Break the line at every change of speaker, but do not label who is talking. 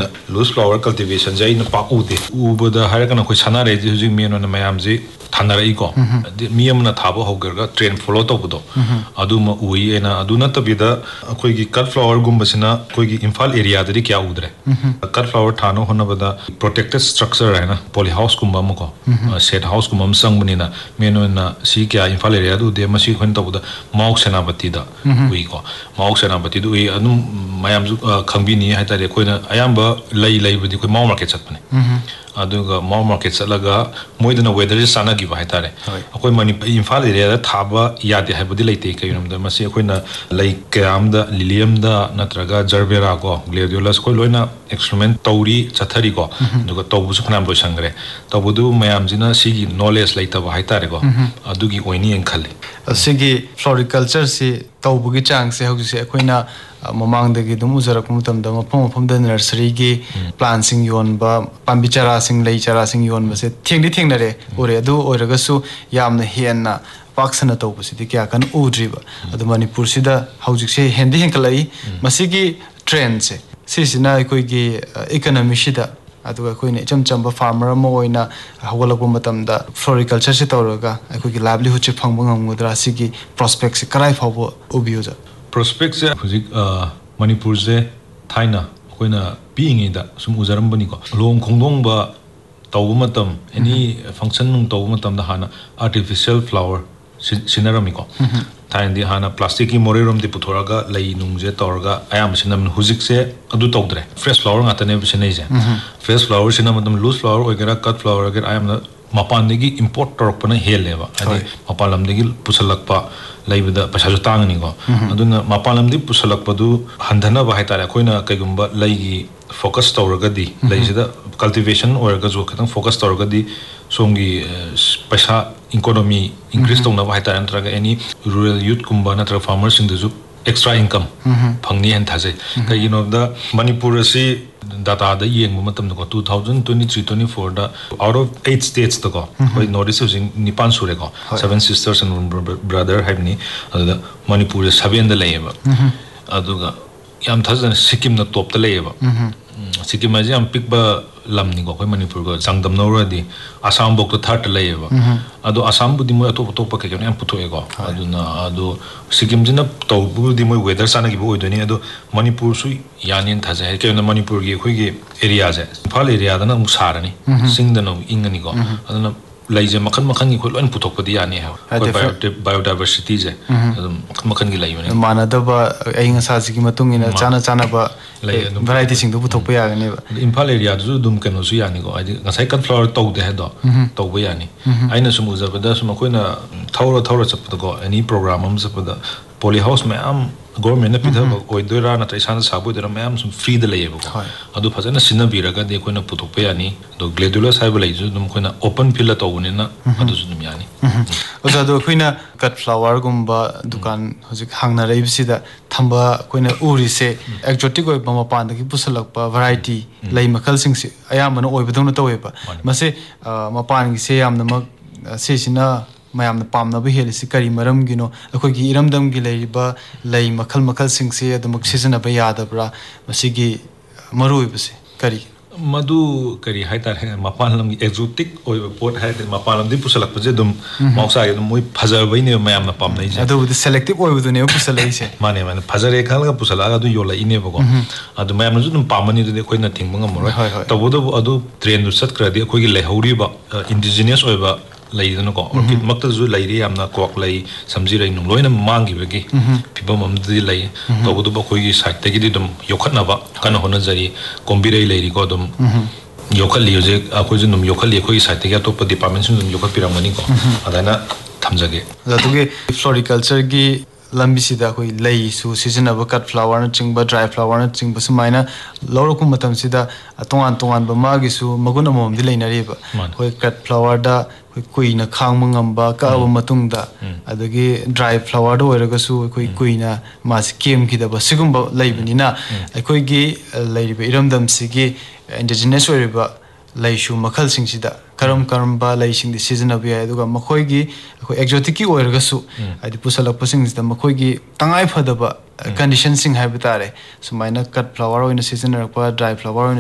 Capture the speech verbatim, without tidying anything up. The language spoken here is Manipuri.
loose flower cultivation jai na pa ude ubada harakana khoi sana re ji men na mayam ji thanara iko mi amna thaba hogerga trend follow tawdo adu ma ui ena adu na tabida khoi gi cut flower gumbasina khoi gi Imphal area dari kya udre cut flower thano hona bada protected structure hai na poly house kumba mo ko shed house kumba sang bunina meno na si kya Imphal area du de masi khon tawda mauk senapati da ui ko mauk senapati du ui anu mayam ju khangbi ni hai tare khoi na ayamba lai lai budi khoi mau market chatpane aduga mau market chatlaga moidana weather is sana gi hai tare akoi mani Imphal area da thaba yade hai budi leite kayunam da masi khoi na lai kam da lilium da natraga jarbera ko gladiolus ko loina experiment tauri chathari ko aduga tobu su khanam lo sangre tobudu mayam jina sigi knowledge leita ba hai tare ko adugi oini en khale
sigi floriculture si tobu gi chang se hogi se khoina mamang dagi dum uzara kum tam da mapom mapom da nursery gi plant sing yon ba pambichara sing lei chara sing yon ba se thengdi thengnare ore adu oiraga su yamna henna paksana tobu si kya kan udriba adu manipur sida hojik se hendi henkalai masigi trend se sisina koi gi economy sida aduga koine cham chamba farmer mo oina hawalakwa matam da floriculture se tawraga koi gi livelihood che phangba ngamudra sigi prospects se karai phawbo ubiuja
prospects se huzik manipur se thaina koina being ida sum ujaram bani ko long khongdong ba tawbu matam any function nung tawbu matam da hana artificial flower sinarami ko thain di hana plastic ki morerom di puthораga lei nung je torga ayam sinam huzik se adu tawdre fresh flower ngata ne sinai je fresh flower sinam matam loose flower ogera cut flower ogera ayam na mapan degi import torpana heleva adi mapalam degi pusalakpa laibada pasaju tangani ko aduna mapalam di pusalakpa du handana ba haitare koina kaigumba laigi focus tawraga di laisida cultivation oraga jo khatang focus tawraga di songi paisa economy increase tawna ba haitare antraga any rural youth kumba natra farmers in the extra income phangni han thase ka you know the Manipur si data da yeng matam ko twenty twenty-three twenty-four da out of eight states da ko hoi notice using nipan sure ko seven sisters and one brother have ni adu Manipur seven da leba aduga yam thasan Sikkim na top da leba Sikkim aji am pick ba lam ni ko Manipur ko sangdam no ra di Assam bok to third leba adu Assam bu di mo to to pa ke ne am puto e ko adu na adu Sikkim jina to bu di mo weather sana gi bo idoni adu Manipur su yanin thaja he ke na Manipur gi khoi gi area je Imphal area da na mu sarani sing da no ingani ko adu na laije makhan makhan gi khoi loin putok pa di yani ha biodiversity je adu makhan gi lai ne
mana da ba ainga sa ji gi matung ina chana chana ba variety sing du putok pa ya ne
Imphal area du dum keno su yani ko ai ngasai cut flower to de he do to ba yani aina sum uza ba da sum koina thawra thawra chap ko any program am chap da poly house me am government na pitha oi doira na taisan sabu dera me am sum free de leye ko adu phajana sinna biraga de koina putok pa yani do gladulus sai ba lai ju dum koina open field to ne na adu su dum yani
oza do koina cut flower gumba dukan hojik hangna rei bisida thamba koina uri se exotic oi ba mapan da ki pusalak pa variety lai makhal sing se ayam na oi badong na to ba mase mapan gi se yam na mak se sina mayam na pam na ba hel si kari maram gi no akoi gi iramdam gi lai ba lai makhal makhal sing se adum season ba yada bra masi gi maroi ba se kari
madu kari haitar he mapan lam exotic oi pot hai de mapan lam di pusalak pa je dum mausa ge moi phajar bai ne mayam na pam nai je
adu the selective oi bu ne pusalai se
mane mane phajar e khal ga pusala adu yola ine ba ko adu mayam na dum pamani de koi na thing bang amoi to bodo adu train du sat kra de koi gi lai hauri ba indigenous oi ba lai dana ko orchid makta zu lai ri amna kok lai samji rai nung loina mangi bagi pibam am di lai to bodo ba koi gi site te gi dum yokhat na ba kana hona jari kombi rai lai ri ko dum yokhal li je akoi ju num yokhal li koi site te ga top department sun dum yokhal piram mani ko adana thamjage
zatuge floriculture gi lambi sida koi lei su season of cut flower na chingba dry flower na chingba sumaina loro kum matam sida tongan tongan ba magi su magun amom di leina riba koi cut flower da koi koi na khang mangam ba ka ba matung da adagi dry flower do eraga su koi koi na mas kem ki da ba sigum ba leibani na koi gi leiriba iramdam sigi indigenous riba laishu makhal sing sida karam karam ba laising di season of ya aduga makhoi gi khoi exotic ki oirga su adi pusalak pasing sida makhoi gi tangai phada ba condition sing haibitare sumaina cut flower oina season rakpa dry flower